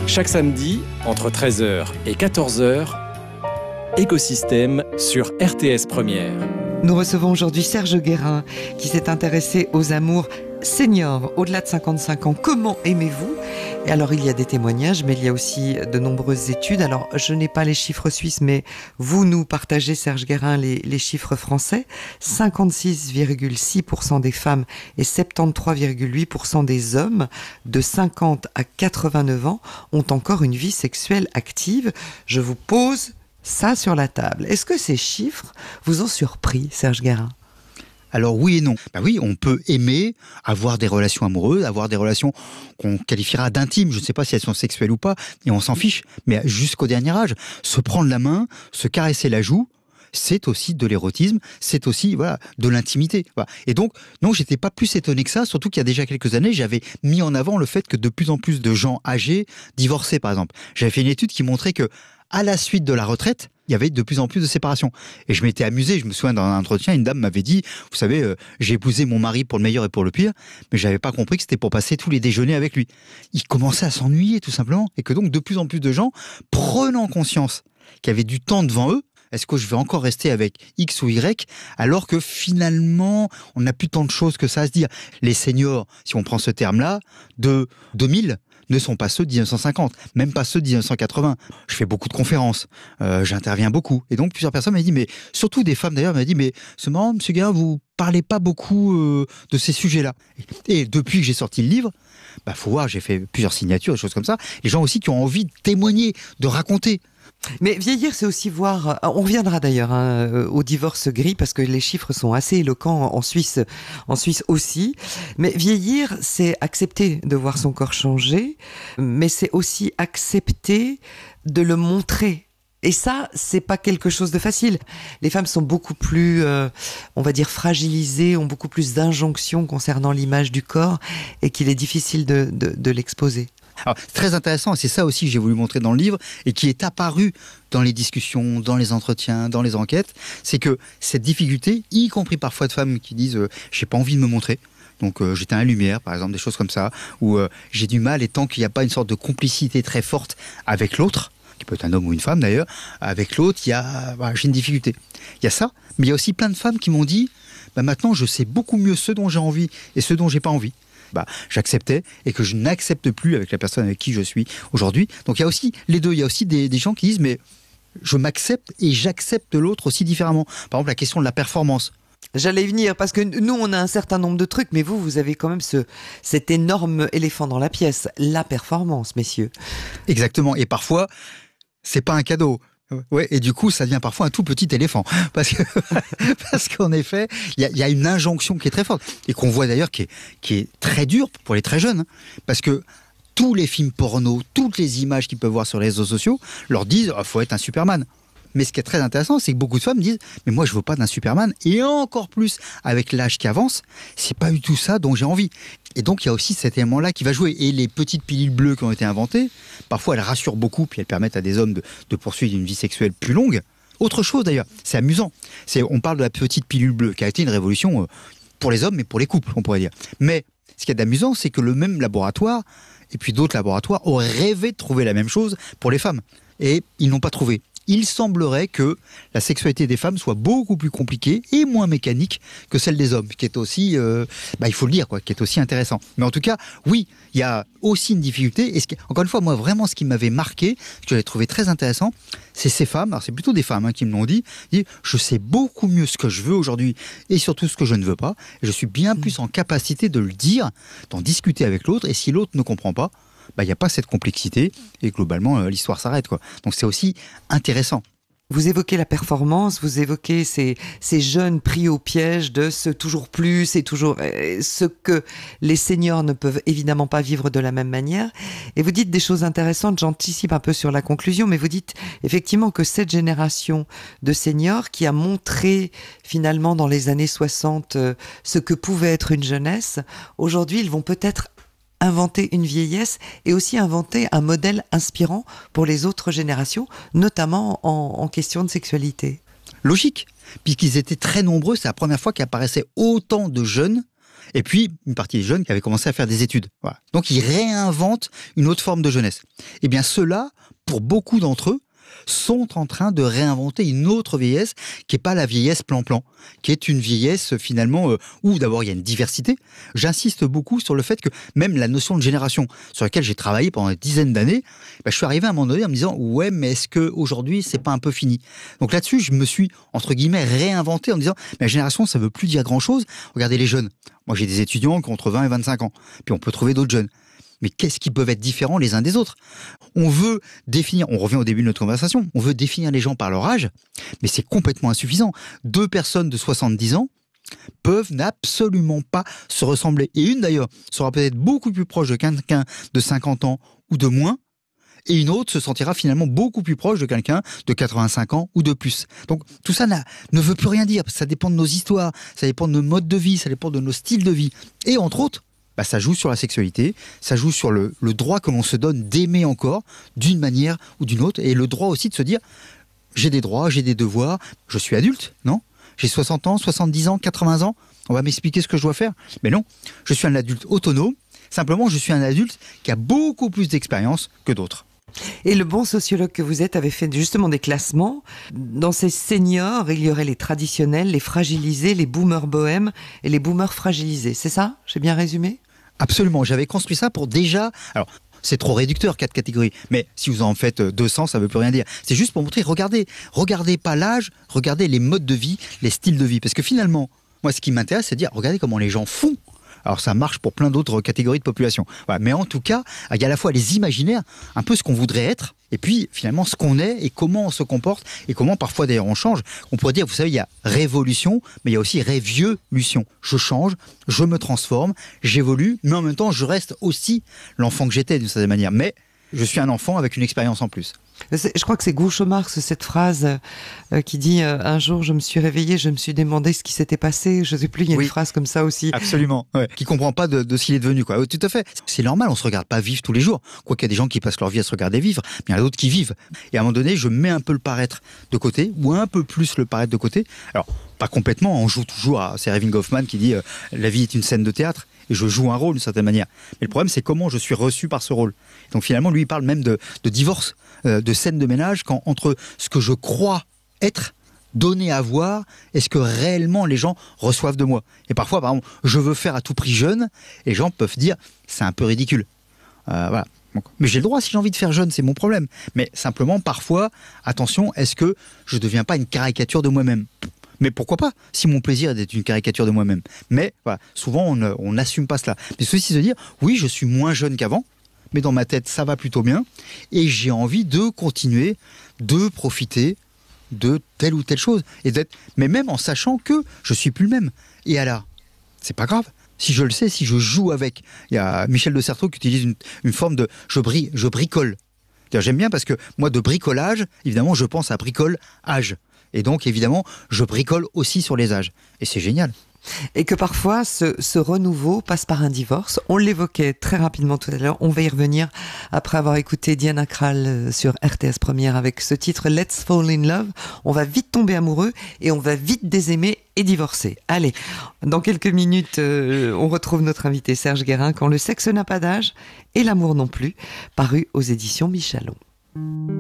Chaque samedi, entre 13h et 14h, Écosystème sur RTS Première. Nous recevons aujourd'hui Serge Guérin qui s'est intéressé aux amours seniors au-delà de 55 ans. Comment aimez-vous ? Et alors il y a des témoignages, mais il y a aussi de nombreuses études. Alors je n'ai pas les chiffres suisses, mais vous nous partagez, Serge Guérin, les chiffres français. 56,6% des femmes et 73,8% des hommes de 50 à 89 ans ont encore une vie sexuelle active. Je vous pose ça sur la table. Est-ce que ces chiffres vous ont surpris, Serge Guérin ? Alors oui et non. Oui, on peut aimer, avoir des relations amoureuses, avoir des relations qu'on qualifiera d'intimes. Je ne sais pas si elles sont sexuelles ou pas, et on s'en fiche. Mais jusqu'au dernier âge, se prendre la main, se caresser la joue, c'est aussi de l'érotisme, c'est aussi de l'intimité. Voilà. Et donc, non, j'étais pas plus étonné que ça, surtout qu'il y a déjà quelques années, j'avais mis en avant le fait que de plus en plus de gens âgés divorçaient, par exemple. J'avais fait une étude qui montrait que, à la suite de la retraite, il y avait de plus en plus de séparations. Et je m'étais amusé, je me souviens dans un entretien, une dame m'avait dit, vous savez, j'ai épousé mon mari pour le meilleur et pour le pire, mais j'avais pas compris que c'était pour passer tous les déjeuners avec lui. Il commençait à s'ennuyer tout simplement, et que donc de plus en plus de gens, prenant conscience qu'il y avait du temps devant eux, est-ce que je vais encore rester avec X ou Y, alors que finalement, on n'a plus tant de choses que ça à se dire. Les seniors, si on prend ce terme-là, de 2000, ne sont pas ceux de 1950, même pas ceux de 1980. Je fais beaucoup de conférences, j'interviens beaucoup. Et donc, plusieurs personnes m'ont dit, mais surtout des femmes d'ailleurs, m'ont dit, mais c'est marrant, monsieur Guérin, vous parlez pas beaucoup de ces sujets-là. Et depuis que j'ai sorti le livre, faut voir, j'ai fait plusieurs signatures, des choses comme ça. Les gens aussi qui ont envie de témoigner, de raconter. Mais vieillir, c'est aussi voir... On reviendra d'ailleurs au divorce gris, parce que les chiffres sont assez éloquents en Suisse aussi. Mais vieillir, c'est accepter de voir son corps changer, mais c'est aussi accepter de le montrer. Et ça, c'est pas quelque chose de facile. Les femmes sont beaucoup plus, on va dire, fragilisées, ont beaucoup plus d'injonctions concernant l'image du corps, et qu'il est difficile de l'exposer. Alors, c'est très intéressant, et c'est ça aussi que j'ai voulu montrer dans le livre, et qui est apparu dans les discussions, dans les entretiens, dans les enquêtes, c'est que cette difficulté, y compris parfois de femmes qui disent « j'ai pas envie de me montrer », donc j'éteins la lumière, par exemple, des choses comme ça, ou j'ai du mal, et tant qu'il n'y a pas une sorte de complicité très forte avec l'autre, qui peut être un homme ou une femme d'ailleurs, avec l'autre, j'ai une difficulté. Il y a ça, mais il y a aussi plein de femmes qui m'ont dit maintenant je sais beaucoup mieux ce dont j'ai envie et ce dont j'ai pas envie. J'acceptais et que je n'accepte plus avec la personne avec qui je suis aujourd'hui. Donc il y a aussi les deux, il y a aussi des gens qui disent mais je m'accepte et j'accepte l'autre aussi différemment. Par exemple la question de la performance. J'allais y venir, parce que nous, on a un certain nombre de trucs, mais vous avez quand même cet énorme éléphant dans la pièce, la performance, messieurs. Exactement, et parfois, c'est pas un cadeau. Ouais, et du coup, ça devient parfois un tout petit éléphant. Parce qu'en effet, il y a une injonction qui est très forte. Et qu'on voit d'ailleurs qui est très dure pour les très jeunes. Parce que tous les films porno, toutes les images qu'ils peuvent voir sur les réseaux sociaux, leur disent « faut être un Superman ». Mais ce qui est très intéressant, c'est que beaucoup de femmes disent « mais moi, je veux pas d'un Superman ». Et encore plus, avec l'âge qui avance, c'est pas du tout ça dont j'ai envie. Et donc, il y a aussi cet élément-là qui va jouer. Et les petites pilules bleues qui ont été inventées, parfois, elles rassurent beaucoup, puis elles permettent à des hommes de poursuivre une vie sexuelle plus longue. Autre chose, d'ailleurs, c'est amusant. On parle de la petite pilule bleue, qui a été une révolution pour les hommes, mais pour les couples, on pourrait dire. Mais ce qui est amusant, c'est que le même laboratoire, et puis d'autres laboratoires, auraient rêvé de trouver la même chose pour les femmes. Et ils n'ont pas trouvé. Il semblerait que la sexualité des femmes soit beaucoup plus compliquée et moins mécanique que celle des hommes, qui est aussi, il faut le dire, qui est aussi intéressant. Mais en tout cas, oui, il y a aussi une difficulté. Et encore une fois, moi, vraiment, ce qui m'avait marqué, ce que j'avais trouvé très intéressant, c'est ces femmes, alors c'est plutôt des femmes qui me l'ont dit, je sais beaucoup mieux ce que je veux aujourd'hui et surtout ce que je ne veux pas. Et je suis bien plus en capacité de le dire, d'en discuter avec l'autre. Et si l'autre ne comprend pas, il n'y a pas cette complexité et globalement l'histoire s'arrête. Donc c'est aussi intéressant. Vous évoquez la performance, vous évoquez ces jeunes pris au piège de ce toujours plus, et toujours ce que les seniors ne peuvent évidemment pas vivre de la même manière. Et vous dites des choses intéressantes, j'anticipe un peu sur la conclusion, mais vous dites effectivement que cette génération de seniors qui a montré finalement dans les années 60 ce que pouvait être une jeunesse, aujourd'hui ils vont peut-être inventer une vieillesse et aussi inventer un modèle inspirant pour les autres générations, notamment en question de sexualité. Logique, puisqu'ils étaient très nombreux, c'est la première fois qu'apparaissaient autant de jeunes Et puis, une partie des jeunes qui avaient commencé à faire des études. Voilà. Donc, ils réinventent une autre forme de jeunesse. Eh bien, ceux-là, pour beaucoup d'entre eux, sont en train de réinventer une autre vieillesse qui n'est pas la vieillesse plan-plan, qui est une vieillesse finalement où d'abord il y a une diversité. J'insiste beaucoup sur le fait que même la notion de génération sur laquelle j'ai travaillé pendant des dizaines d'années, je suis arrivé à un moment donné en me disant ouais, mais est-ce qu'aujourd'hui c'est pas un peu fini? Donc là-dessus je me suis entre guillemets réinventé en me disant mais la génération ça veut plus dire grand-chose. Regardez les jeunes, moi j'ai des étudiants qui ont entre 20 et 25 ans, puis on peut trouver d'autres jeunes. Mais qu'est-ce qui peuvent être différents les uns des autres? On veut définir, on revient au début de notre conversation, on veut définir les gens par leur âge, mais c'est complètement insuffisant. 2 personnes de 70 ans peuvent absolument pas se ressembler. Et une d'ailleurs sera peut-être beaucoup plus proche de quelqu'un de 50 ans ou de moins, et une autre se sentira finalement beaucoup plus proche de quelqu'un de 85 ans ou de plus. Donc tout ça ne veut plus rien dire, ça dépend de nos histoires, ça dépend de nos modes de vie, ça dépend de nos styles de vie. Et entre autres, ça joue sur la sexualité, ça joue sur le droit que l'on se donne d'aimer encore d'une manière ou d'une autre, et le droit aussi de se dire j'ai des droits, j'ai des devoirs, je suis adulte, non? J'ai 60 ans, 70 ans, 80 ans, on va m'expliquer ce que je dois faire? Mais non, je suis un adulte autonome, simplement je suis un adulte qui a beaucoup plus d'expérience que d'autres. Et le bon sociologue que vous êtes avait fait justement des classements. Dans ces seniors, il y aurait les traditionnels, les fragilisés, les boomers bohèmes et les boomers fragilisés. C'est ça? J'ai bien résumé? Absolument, j'avais construit ça pour déjà... Alors, c'est trop réducteur, 4 catégories, mais si vous en faites 200, ça ne veut plus rien dire. C'est juste pour montrer, regardez pas l'âge, regardez les modes de vie, les styles de vie. Parce que finalement, moi, ce qui m'intéresse, c'est de dire, regardez comment les gens font. Alors ça marche pour plein d'autres catégories de population. Voilà. Mais en tout cas, il y a à la fois les imaginaires, un peu ce qu'on voudrait être, et puis finalement ce qu'on est et comment on se comporte, et comment parfois d'ailleurs on change. On pourrait dire, vous savez, il y a révolution, mais il y a aussi révieux-lution. Je change, je me transforme, j'évolue, mais en même temps je reste aussi l'enfant que j'étais d'une certaine manière. Mais je suis un enfant avec une expérience en plus. Je crois que c'est Groucho Marx, cette phrase qui dit un jour je me suis réveillé, je me suis demandé ce qui s'était passé. Je sais plus, il y a une phrase comme ça aussi. Absolument, ouais. Qui comprend pas de ce qu'il est devenu, quoi. Tout à fait. C'est normal, on se regarde pas vivre tous les jours. Quoiqu'il y a des gens qui passent leur vie à se regarder vivre, mais il y en a d'autres qui vivent. Et à un moment donné, je mets un peu le paraître de côté, ou un peu plus le paraître de côté. Alors, pas complètement, on joue toujours à... C'est Erving Goffman qui dit la vie est une scène de théâtre. Et je joue un rôle d'une certaine manière. Mais le problème, c'est comment je suis reçu par ce rôle. Donc finalement, lui, il parle même de divorce, de scène de ménage, quand entre ce que je crois être, donné à voir, et ce que réellement les gens reçoivent de moi. Et parfois, par exemple, je veux faire à tout prix jeune, et les gens peuvent dire, c'est un peu ridicule. Voilà. Mais j'ai le droit, si j'ai envie de faire jeune, c'est mon problème. Mais simplement, parfois, attention, est-ce que je ne deviens pas une caricature de moi-même ? Mais pourquoi pas, si mon plaisir est d'être une caricature de moi-même. Mais voilà, souvent, on n'assume pas cela. Mais ceci se dire, oui, je suis moins jeune qu'avant, mais dans ma tête, ça va plutôt bien, et j'ai envie de continuer, de profiter de telle ou telle chose. Mais même en sachant que je suis plus le même. Et alors, c'est pas grave. Si je le sais, si je joue avec. Il y a Michel de Certeau qui utilise une forme de je bricole. J'aime bien parce que moi, de bricolage, évidemment, je pense à bricole-âge. Et donc, évidemment, je bricole aussi sur les âges. Et c'est génial. Et que parfois, ce renouveau passe par un divorce. On l'évoquait très rapidement tout à l'heure. On va y revenir après avoir écouté Diana Krall sur RTS Première avec ce titre « Let's Fall in Love ». On va vite tomber amoureux et on va vite désaimer et divorcer. Allez, dans quelques minutes, on retrouve notre invité Serge Guérin quand le sexe n'a pas d'âge et l'amour non plus, paru aux éditions Michalon.